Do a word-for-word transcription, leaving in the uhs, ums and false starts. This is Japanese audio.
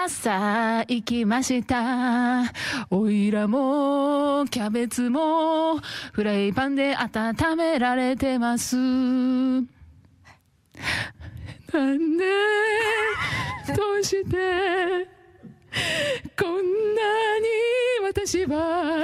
さあ行きました。おいらもキャベツもフライパンで温められてます。なんでどうしてこんなに私は